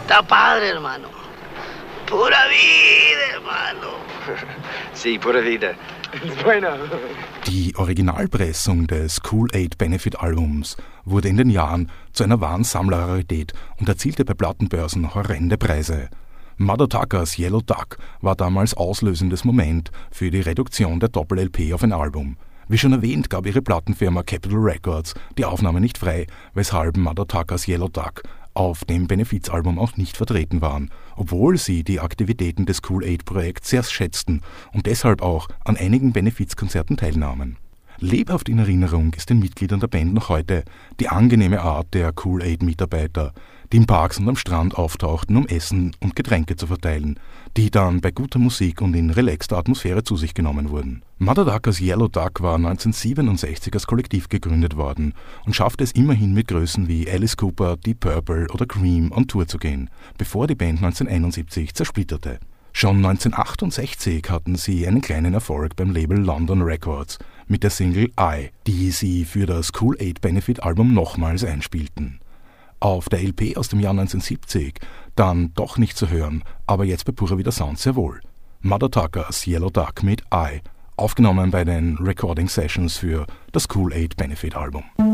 Está padre, hermano. Pura vida, hermano. Sí, pura vida. Bueno. Die Originalpressung des Kool-Aid Benefit-Albums wurde in den Jahren zu einer wahren Sammlerrarität und erzielte bei Plattenbörsen horrende Preise. Mother Tuckers Yellow Duck war damals auslösendes Moment für die Reduktion der Doppel-LP auf ein Album. Wie schon erwähnt, gab ihre Plattenfirma Capitol Records die Aufnahme nicht frei, weshalb Mother Tuckers Yellow Duck auf dem Benefizalbum auch nicht vertreten waren, obwohl sie die Aktivitäten des Kool-Aid-Projekts sehr schätzten und deshalb auch an einigen Benefizkonzerten teilnahmen. Lebhaft in Erinnerung ist den Mitgliedern der Band noch heute die angenehme Art der Kool-Aid-Mitarbeiter, die in Parks und am Strand auftauchten, um Essen und Getränke zu verteilen, die dann bei guter Musik und in relaxter Atmosphäre zu sich genommen wurden. Mother Tuckers Yellow Duck war 1967 als Kollektiv gegründet worden und schaffte es immerhin mit Größen wie Alice Cooper, Deep Purple oder Cream on Tour zu gehen, bevor die Band 1971 zersplitterte. Schon 1968 hatten sie einen kleinen Erfolg beim Label London Records mit der Single I, die sie für das Kool-Aid Benefit Album nochmals einspielten. Auf der LP aus dem Jahr 1970 dann doch nicht zu hören, aber jetzt bei Pura Vida Sound sehr wohl. Mother Tuckers Yellow Duck mit I, aufgenommen bei den Recording Sessions für das Kool-Aid Benefit Album.